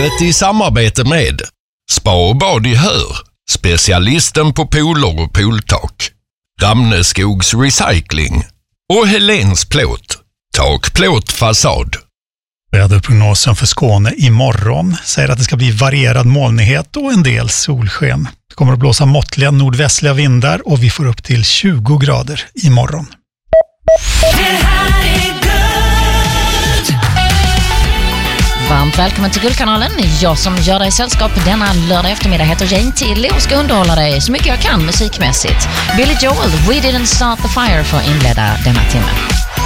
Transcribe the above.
Livet i samarbete med Spa och bad i Hör, specialisten på pooler och pooltak, Ramneskogs Recycling och Helens Plåt, takplåt fasad. Väderprognosen för Skåne imorgon säger att det ska bli varierad molnighet och en del solsken. Det kommer att blåsa måttliga nordvästliga vindar och vi får upp till 20 grader imorgon. Varmt välkommen till Guldkanalen. Jag som gör dig sällskap denna lördag eftermiddag heter Jane Tilly och ska underhålla dig så mycket jag kan musikmässigt. Billy Joel, We Didn't Start the Fire, för att inleda denna timme.